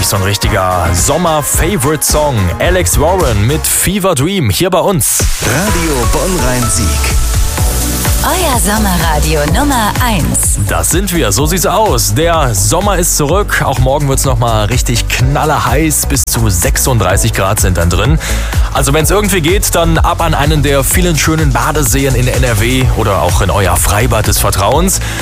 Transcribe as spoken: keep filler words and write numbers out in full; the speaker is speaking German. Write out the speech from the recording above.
ist so ein richtiger Sommer-Favorite-Song. Alex Warren mit Fever Dream hier bei uns. Radio Bonn-Rhein-Sieg. Euer Sommerradio Nummer eins. Das sind wir, so sieht's aus. Der Sommer ist zurück. Auch morgen wird's nochmal richtig knallerheiß. Bis zu sechsunddreißig Grad sind dann drin. Also wenn es irgendwie geht, dann ab an einen der vielen schönen Badeseen in N R W oder auch in euer Freibad des Vertrauens.